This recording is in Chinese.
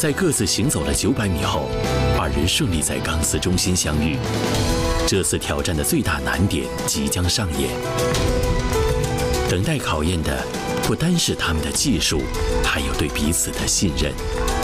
在各自行走了900米后，二人顺利在钢丝中心相遇。这次挑战的最大难点即将上演，等待考验的不单是他们的技术，还有对彼此的信任。